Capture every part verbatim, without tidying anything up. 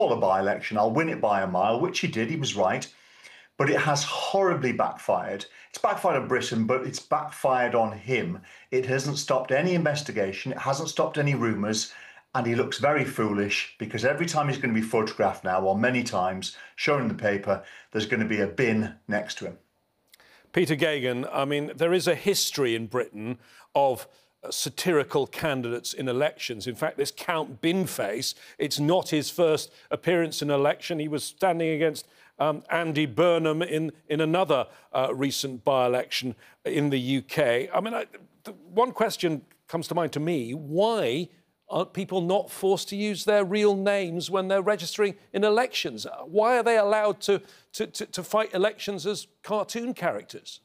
a by-election, I'll win it by a mile, which he did, he was right, but it has horribly backfired. It's backfired on Britain, but it's backfired on him. It hasn't stopped any investigation, it hasn't stopped any rumours, and he looks very foolish because every time he's going to be photographed now, or many times, shown in the paper, there's going to be a bin next to him. Peter Geoghegan, I mean, there is a history in Britain of satirical candidates in elections. In fact, this Count Binface, it's not his first appearance in an election. He was standing against um, Andy Burnham in, in another uh, recent by-election in the U K. I mean, I, the one question comes to mind to me. Why are people not forced to use their real names when they're registering in elections? Why are they allowed to, to, to, to fight elections as cartoon characters?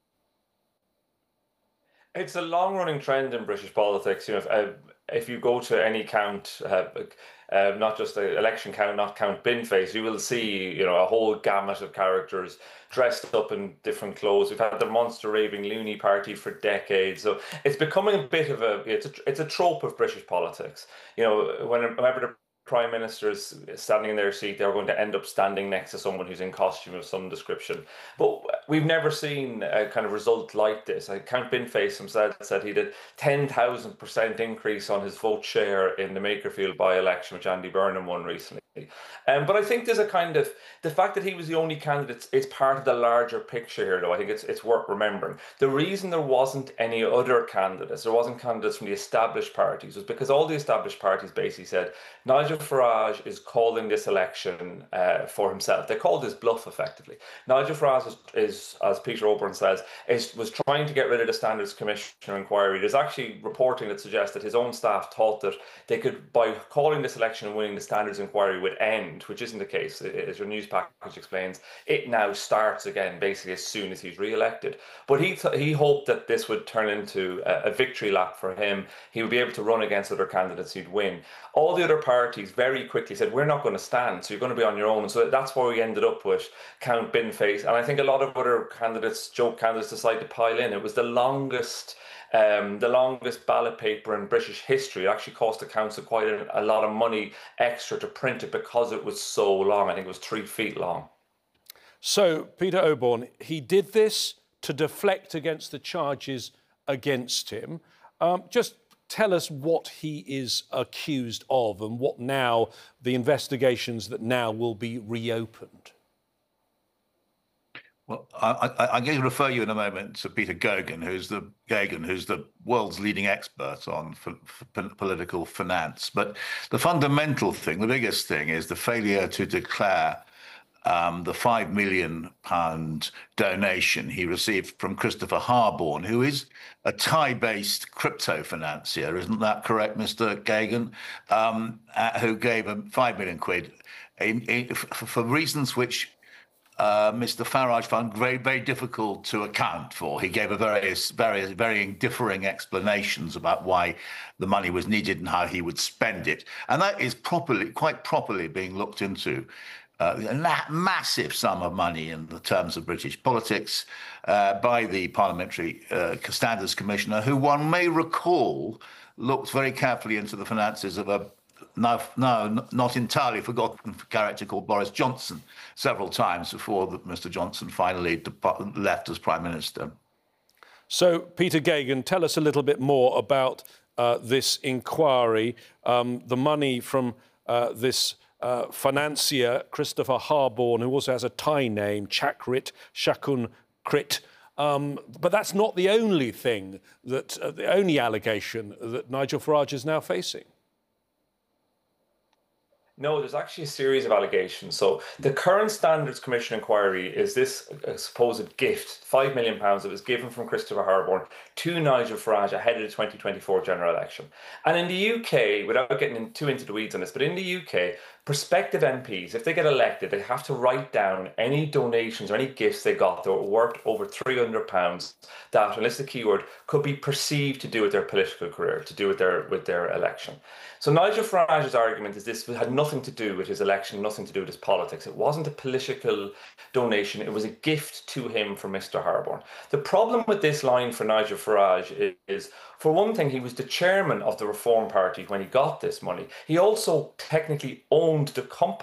It's a long-running trend in British politics. You know, if, uh, if you go to any count, uh, uh, not just the election count, not Count Binface, you will see, you know, a whole gamut of characters dressed up in different clothes. We've had the monster raving loony party for decades, so it's becoming a bit of a it's a it's a trope of British politics. You know, whenever the Prime Ministers standing in their seat, they're going to end up standing next to someone who's in costume of some description. But we've never seen a kind of result like this. Like Count Binface himself said he did ten thousand percent increase on his vote share in the Makerfield by-election, which Andy Burnham won recently. Um, but I think there's a kind of, the fact that he was the only candidate is part of the larger picture here, though. I think it's it's worth remembering. The reason there wasn't any other candidates, there wasn't candidates from the established parties, was because all the established parties basically said, Nigel Farage is calling this election uh, for himself. They called his bluff, effectively. Nigel Farage is, is as Peter O'Byrne says, is, was trying to get rid of the Standards Commissioner inquiry. There's actually reporting that suggests that his own staff thought that they could, by calling this election and winning the Standards inquiry, would end, which isn't the case. As your news package explains, it now starts again basically as soon as he's re-elected. But he th he hoped that this would turn into a, a victory lap for him. He would be able to run against other candidates who'd win. All the other parties very quickly said, we're not going to stand, so you're going to be on your own. And so that's why we ended up with Count Binface. And I think a lot of other candidates, joke candidates, decided to pile in. It was the longest Um, the longest ballot paper in British history. It actually cost the council quite a, a lot of money extra to print it because it was so long. I think it was three feet long. So, Peter O'Byrne, he did this to deflect against the charges against him. Um, just tell us what he is accused of and what now, the investigations that now will be reopened. Well, I, I, I'm going to refer you in a moment to Peter Geoghegan, who's the Geoghegan, who's the world's leading expert on f f political finance. But the fundamental thing, the biggest thing, is the failure to declare um, the five million pound donation he received from Christopher Harborne, who is a Thai-based crypto financier. Isn't that correct, Mister Geoghegan? Um, uh, who gave him five million quid in, in, for reasons which Uh, Mister Farage found very, very difficult to account for. He gave a various, various, varying, differing explanations about why the money was needed and how he would spend it, and that is properly, quite properly, being looked into. Uh, a massive sum of money in the terms of British politics uh, by the Parliamentary uh, Standards Commissioner, who one may recall looked very carefully into the finances of a Now, no, not entirely forgotten character called Boris Johnson several times before the, Mister Johnson finally left as Prime Minister. So, Peter Geoghegan, tell us a little bit more about uh, this inquiry. Um, the money from uh, this uh, financier, Christopher Harborne, who also has a Thai name, Chakrit Shakun Krit. Um, but that's not the only thing, that uh, the only allegation that Nigel Farage is now facing. No, there's actually a series of allegations. So the current Standards Commission inquiry is this uh, supposed gift, five million pounds that was given from Christopher Harborne to Nigel Farage ahead of the twenty twenty-four general election. And in the U K, without getting in too into the weeds on this, but in the U K, prospective M Ps, if they get elected, they have to write down any donations or any gifts they got that were worth over three hundred pounds that, and this is the key word, could be perceived to do with their political career, to do with their, with their election. So Nigel Farage's argument is this had nothing to do with his election, nothing to do with his politics. It wasn't a political donation, it was a gift to him from Mister Harborne. The problem with this line for Nigel Farage is, for one thing, he was the chairman of the Reform Party when he got this money. He also technically owned the company